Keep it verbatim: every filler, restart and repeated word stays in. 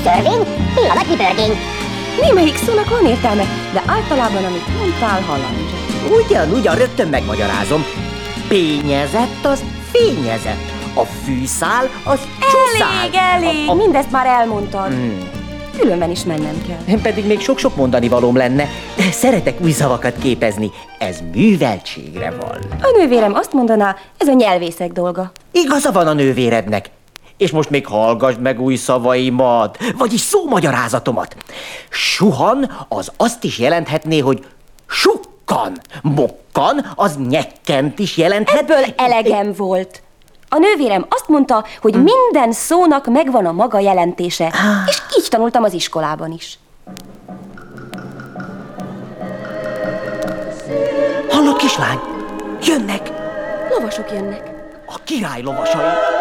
Törvény, pillanatnyi pörgény. Némelyik szónak van értelme, de általában, amit mondtál, halandzsa. Ugyan, ugyan, rögtön megmagyarázom. Pényezett az fényezett. A fűszál az csúszál. Elég, elég, A, a... mindezt már elmondtad. Hmm. Különben is mennem kell. Pedig még sok-sok mondani valóm lenne. Szeretek új szavakat képezni. Ez műveltségre van. A nővérem azt mondaná, ez a nyelvészek dolga. Igaza van a nővérednek. És most még hallgassd meg új szavaimat, vagyis szómagyarázatomat. Suhan az azt is jelenthetné, hogy sukkan. Mokkan az nyekkent is jelenthet. Ebből elegem volt. A nővérem azt mondta, hogy hm. minden szónak megvan a maga jelentése, ah. és így tanultam az iskolában is. Hallod, kislány? Jönnek! Lovasok jönnek. A király lovasai.